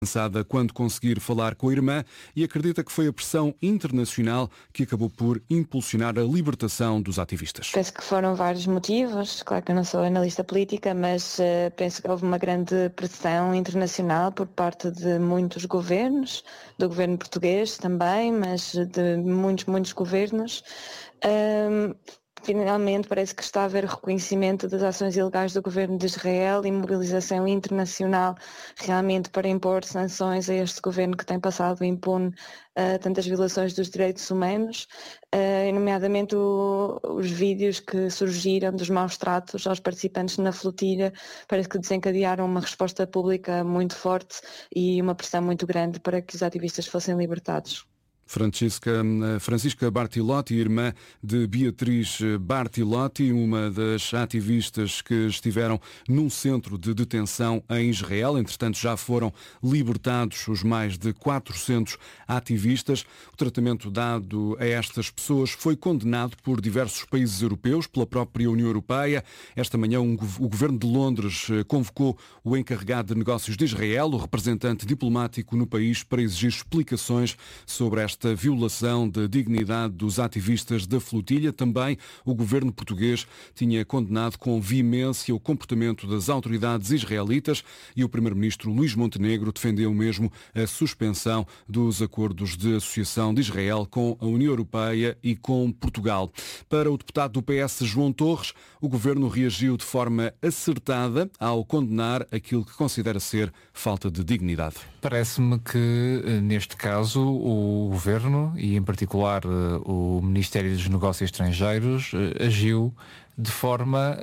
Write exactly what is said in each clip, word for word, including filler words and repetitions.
Lançada quando conseguir falar com a irmã e acredita que foi a pressão internacional que acabou por impulsionar a libertação dos ativistas. Penso que foram vários motivos, claro que eu não sou analista política, mas uh, penso que houve uma grande pressão internacional por parte de muitos governos, do governo português também, mas de muitos, muitos governos. Um, Finalmente parece que está a haver reconhecimento das ações ilegais do governo de Israel e mobilização internacional realmente para impor sanções a este governo que tem passado impune uh, tantas violações dos direitos humanos, uh, nomeadamente o, os vídeos que surgiram dos maus tratos aos participantes na flotilha, parece que desencadearam uma resposta pública muito forte e uma pressão muito grande para que os ativistas fossem libertados. Francisca, Francisca Bartilotti, irmã de Beatriz Bartilotti, uma das ativistas que estiveram num centro de detenção em Israel. Entretanto, já foram libertados os mais de quatrocentos ativistas. O tratamento dado a estas pessoas foi condenado por diversos países europeus, pela própria União Europeia. Esta manhã, um, o governo de Londres convocou o encarregado de negócios de Israel, o representante diplomático no país, para exigir explicações sobre esta Esta violação da dignidade dos ativistas da flotilha. Também o governo português tinha condenado com veemência o comportamento das autoridades israelitas e o primeiro-ministro Luís Montenegro defendeu mesmo a suspensão dos acordos de associação de Israel com a União Europeia e com Portugal. Para o deputado do P S, João Torres, o governo reagiu de forma acertada ao condenar aquilo que considera ser falta de dignidade. Parece-me que, neste caso, o Governo e, em particular, o Ministério dos Negócios Estrangeiros agiu de forma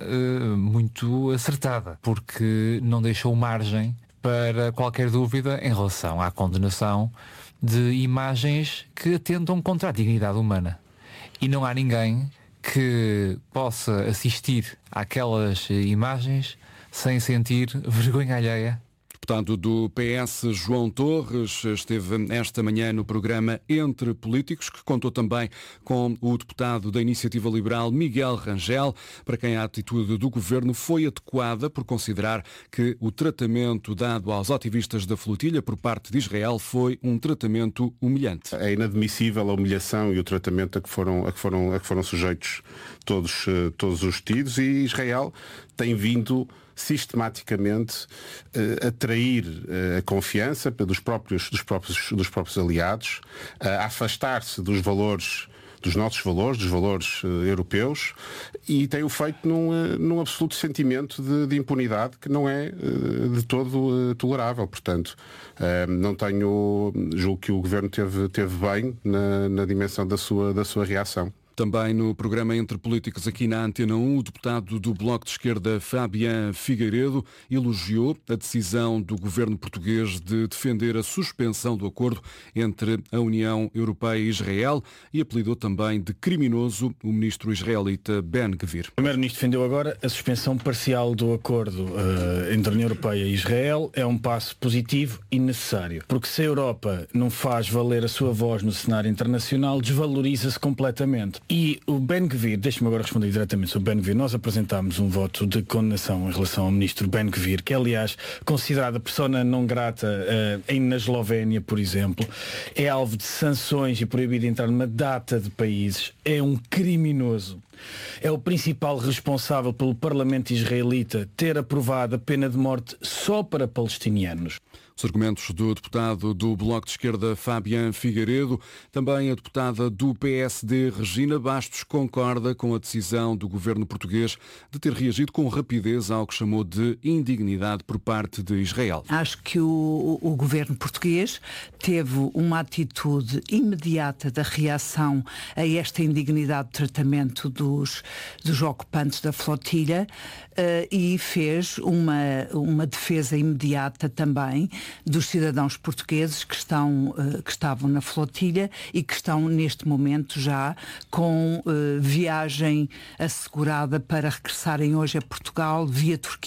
muito acertada, porque não deixou margem para qualquer dúvida em relação à condenação de imagens que atentam contra a dignidade humana. E não há ninguém que possa assistir àquelas imagens sem sentir vergonha alheia. O deputado do P S, João Torres, esteve esta manhã no programa Entre Políticos, que contou também com o deputado da Iniciativa Liberal, Miguel Rangel, para quem a atitude do governo foi adequada por considerar que o tratamento dado aos ativistas da flotilha por parte de Israel foi um tratamento humilhante. É inadmissível a humilhação e o tratamento a que foram, a que foram, a que foram sujeitos todos, todos os detidos, e Israel tem vindo sistematicamente uh, atrair uh, a confiança dos próprios, dos próprios, dos próprios aliados, uh, a afastar-se dos valores, dos nossos valores, dos valores uh, europeus, e tem o feito num, uh, num absoluto sentimento de, de impunidade que não é uh, de todo uh, tolerável. Portanto, uh, não tenho, julgo que o Governo teve, teve bem na, na dimensão da sua, da sua reação. Também no programa Entre Políticos aqui na Antena um, o deputado do Bloco de Esquerda, Fabián Figueiredo, elogiou a decisão do governo português de defender a suspensão do acordo entre a União Europeia e Israel e apelidou também de criminoso o ministro israelita Ben-Gvir. O primeiro-ministro defendeu agora a suspensão parcial do acordo uh, entre a União Europeia e Israel. É um passo positivo e necessário, porque se a Europa não faz valer a sua voz no cenário internacional, desvaloriza-se completamente. E o Ben-Gvir, deixe-me agora responder diretamente sobre o Ben-Gvir, nós apresentámos um voto de condenação em relação ao ministro Ben-Gvir, que é, aliás, considerada persona não grata uh, na Eslovénia, por exemplo, é alvo de sanções e proibido de entrar numa data de países, é um criminoso. É o principal responsável pelo Parlamento israelita ter aprovado a pena de morte só para palestinianos. Os argumentos do deputado do Bloco de Esquerda, Fabián Figueiredo. Também a deputada do P S D, Regina Bastos, concorda com a decisão do governo português de ter reagido com rapidez ao que chamou de indignidade por parte de Israel. Acho que o, o governo português teve uma atitude imediata da reação a esta indignidade de tratamento dos, dos ocupantes da flotilha uh, e fez uma, uma defesa imediata também dos cidadãos portugueses que, estão, uh, que estavam na flotilha e que estão neste momento já com uh, viagem assegurada para regressarem hoje a Portugal via Turquia.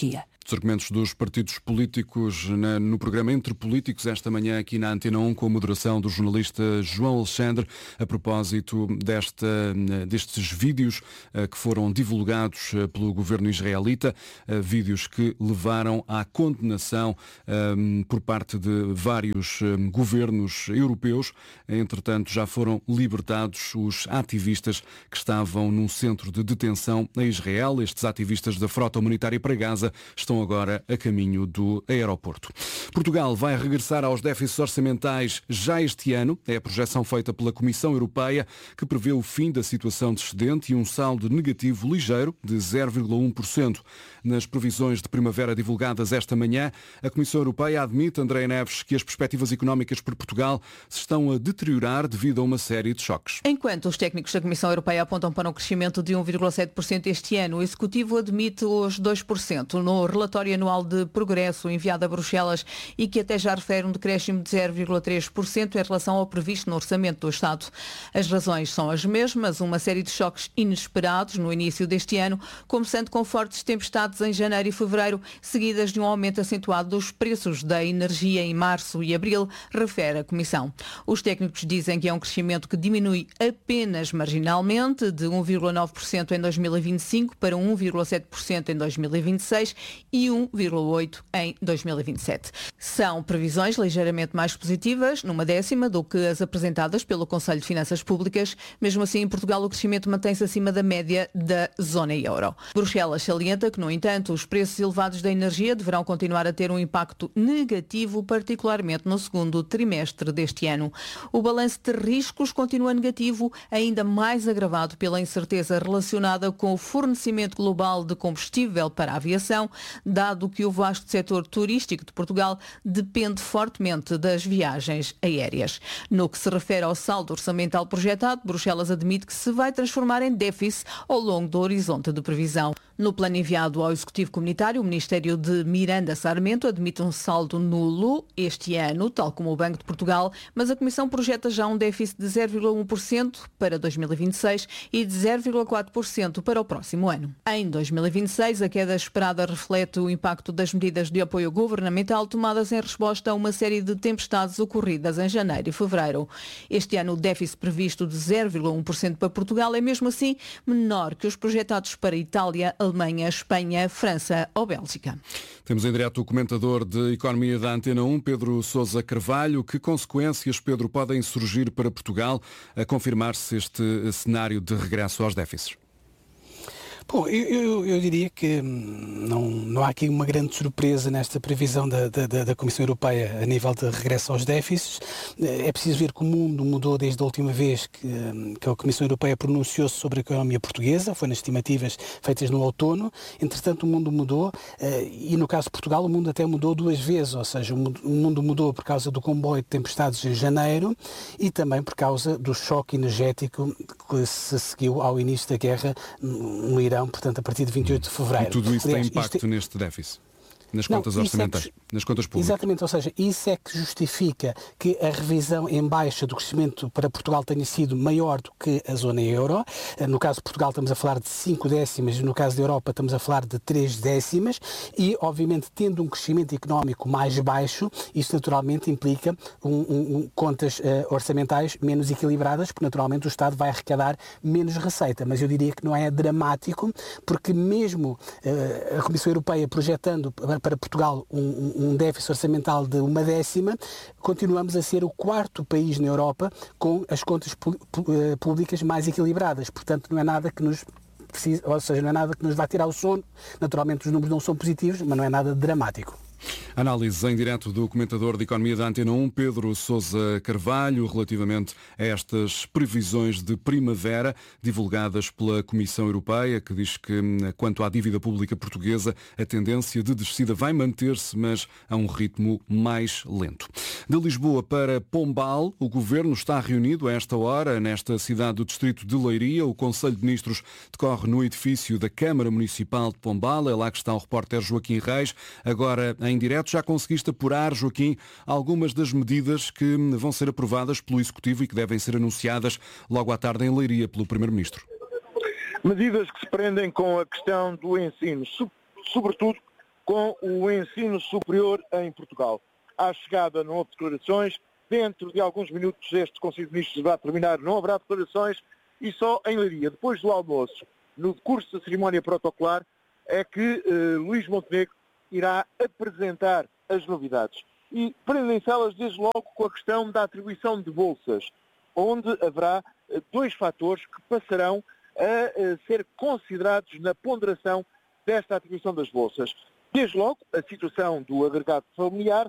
Os argumentos dos partidos políticos na, no programa Entre Políticos esta manhã aqui na Antena um, com a moderação do jornalista João Alexandre, a propósito desta, destes vídeos uh, que foram divulgados uh, pelo governo israelita, uh, vídeos que levaram à condenação um, por parte de vários um, governos europeus. Entretanto, já foram libertados os ativistas que estavam num centro de detenção em Israel. Estes ativistas da Frota Humanitária para Gaza estão agora a caminho do aeroporto. Portugal vai regressar aos déficits orçamentais já este ano. É a projeção feita pela Comissão Europeia, que prevê o fim da situação de excedente e um saldo negativo ligeiro de zero vírgula um por cento. Nas previsões de primavera divulgadas esta manhã, a Comissão Europeia admite, Andréa Neves, que as perspectivas económicas para Portugal se estão a deteriorar devido a uma série de choques. Enquanto os técnicos da Comissão Europeia apontam para um crescimento de um vírgula sete por cento este ano, o Executivo admite os dois por cento. No relatório anual de progresso enviado a Bruxelas e que até já refere um decréscimo de zero vírgula três por cento em relação ao previsto no orçamento do Estado. As razões são as mesmas, uma série de choques inesperados no início deste ano, começando com fortes tempestades em janeiro e fevereiro, seguidas de um aumento acentuado dos preços da energia em março e abril, refere a Comissão. Os técnicos dizem que é um crescimento que diminui apenas marginalmente, de um vírgula nove por cento em dois mil e vinte e cinco para um vírgula sete por cento em dois mil e vinte e seis e um vírgula oito por cento em dois mil e vinte e sete. São previsões ligeiramente mais positivas, numa décima, do que as apresentadas pelo Conselho de Finanças Públicas. Mesmo assim, em Portugal o crescimento mantém-se acima da média da zona euro. Bruxelas salienta que, no entanto, os preços elevados da energia deverão continuar a ter um impacto negativo, particularmente no segundo trimestre deste ano. O balanço de riscos continua negativo, ainda mais agravado pela incerteza relacionada com o fornecimento global de combustível para a aviação, dado que o vasto setor turístico de Portugal depende fortemente das viagens aéreas. No que se refere ao saldo orçamental projetado, Bruxelas admite que se vai transformar em déficit ao longo do horizonte de previsão. No plano enviado ao Executivo Comunitário, o Ministério de Miranda Sarmento admite um saldo nulo este ano, tal como o Banco de Portugal, mas a Comissão projeta já um déficit de zero vírgula um por cento para dois mil e vinte e seis e de zero vírgula quatro por cento para o próximo ano. Em dois mil e vinte e seis, a queda esperada reflete o impacto das medidas de apoio governamental tomadas em resposta a uma série de tempestades ocorridas em janeiro e fevereiro. Este ano, o déficit previsto de zero vírgula um por cento para Portugal é mesmo assim menor que os projetados para Itália, Alemanha, Espanha, França ou Bélgica. Temos em direto o comentador de Economia da Antena um, Pedro Sousa Carvalho. Que consequências, Pedro, podem surgir para Portugal a confirmar-se este cenário de regresso aos déficits? Bom, eu, eu, eu diria que não, não há aqui uma grande surpresa nesta previsão da, da, da Comissão Europeia a nível de regresso aos déficits. É preciso ver que o mundo mudou desde a última vez que, que a Comissão Europeia pronunciou-se sobre a economia portuguesa, foi nas estimativas feitas no outono. Entretanto, o mundo mudou e, no caso de Portugal, o mundo até mudou duas vezes, ou seja, o mundo mudou por causa do comboio de tempestades em janeiro e também por causa do choque energético que se seguiu ao início da guerra no Irão, portanto, a partir de vinte e oito de fevereiro. E tudo isso Aliás, tem impacto isto... neste déficit? Nas contas não, orçamentais, é que, nas contas públicas. Exatamente, ou seja, isso é que justifica que a revisão em baixa do crescimento para Portugal tenha sido maior do que a zona euro. No caso de Portugal estamos a falar de cinco décimas e no caso da Europa estamos a falar de três décimas e, obviamente, tendo um crescimento económico mais baixo, isso naturalmente implica um, um, um, contas uh, orçamentais menos equilibradas, porque naturalmente o Estado vai arrecadar menos receita. Mas eu diria que não é dramático, porque mesmo uh, a Comissão Europeia projetando para Portugal um, um déficit orçamental de uma décima, continuamos a ser o quarto país na Europa com as contas públicas mais equilibradas. Portanto, não é nada que nos precisa, ou seja, não é nada que nos vá tirar o sono. Naturalmente, os números não são positivos, mas não é nada dramático. Análise em direto do comentador de Economia da Antena um, Pedro Sousa Carvalho, relativamente a estas previsões de primavera divulgadas pela Comissão Europeia, que diz que, quanto à dívida pública portuguesa, a tendência de descida vai manter-se, mas a um ritmo mais lento. De Lisboa para Pombal, o Governo está reunido a esta hora, nesta cidade do distrito de Leiria. O Conselho de Ministros decorre no edifício da Câmara Municipal de Pombal. É lá que está o repórter Joaquim Reis. Agora, em direto, já conseguiste apurar, Joaquim, algumas das medidas que vão ser aprovadas pelo Executivo e que devem ser anunciadas logo à tarde em Leiria pelo Primeiro-Ministro. Medidas que se prendem com a questão do ensino, sobretudo com o ensino superior em Portugal. À chegada não houve declarações, dentro de alguns minutos este Conselho de Ministros vai terminar, não haverá declarações e só em Leiria, depois do almoço, no curso da cerimónia protocolar, é que eh, Luís Montenegro irá apresentar as novidades. E prendem-se elas desde logo com a questão da atribuição de bolsas, onde haverá eh, dois fatores que passarão a eh, ser considerados na ponderação desta atribuição das bolsas. Desde logo, a situação do agregado familiar